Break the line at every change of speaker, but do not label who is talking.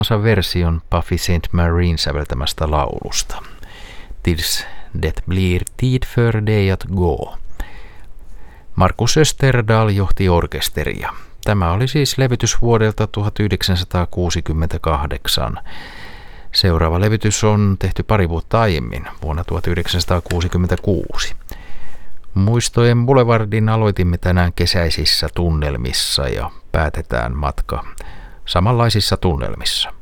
version Buffy St. Marine säveltämästä laulusta. Tills det blir tid för dig att gå. Markus Österdahl johti orkesteria. Tämä oli siis levytys vuodelta 1968. Seuraava levytys on tehty pari vuotta aiemmin, vuonna 1966. Muistojen Boulevardin aloitimme tänään kesäisissä tunnelmissa ja päätetään matka samanlaisissa tunnelmissa.